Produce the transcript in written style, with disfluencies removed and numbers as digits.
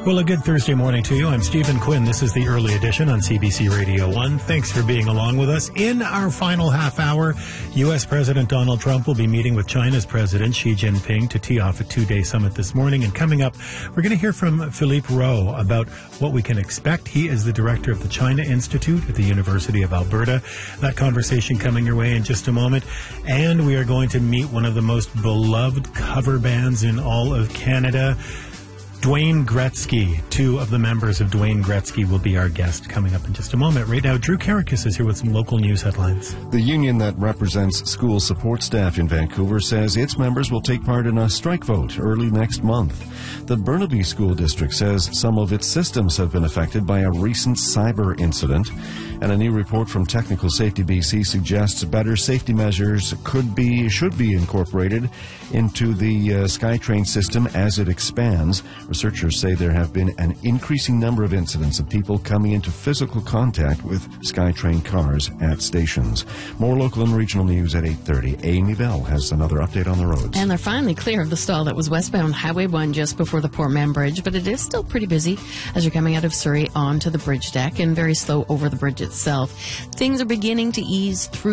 Well, a good Thursday morning to you. I'm Stephen Quinn. This is the early edition on CBC Radio 1. Thanks for being along with us. In our final half hour, U.S. President Donald Trump will be meeting with China's President Xi Jinping to tee off a two-day summit this morning. And coming up, we're going to hear from Philippe Rowe about what we can expect. He is the director of the China Institute at the University of Alberta. That conversation coming your way in just a moment. And we are going to meet one of the most beloved cover bands in all of Canada, Dwayne Gretzky. Two of the members of Dwayne Gretzky will be our guest coming up in just a moment. Right now, Drew Karakis is here with some local news headlines. The union that represents school support staff in Vancouver says its members will take part in a strike vote early next month. The Burnaby School District says some of its systems have been affected by a recent cyber incident. And a new report from Technical Safety BC suggests better safety measures should be incorporated into the SkyTrain system as it expands. Researchers say there have been an increasing number of incidents of people coming into physical contact with SkyTrain cars at stations. More local and regional news at 8:30. Amy Bell has another update on the roads. And they're finally clear of the stall that was westbound Highway 1 just before the Port Mann Bridge, but it is still pretty busy as you're coming out of Surrey onto the bridge deck and very slow over the bridge itself. Things are beginning to ease through